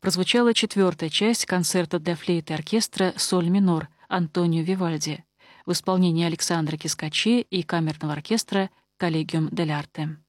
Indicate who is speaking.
Speaker 1: прозвучала четвертая часть концерта для флейты и оркестра «Соль минор» Антонио Вивальди в исполнении Александра Кискачи и камерного оркестра «Коллегиум дель Арте».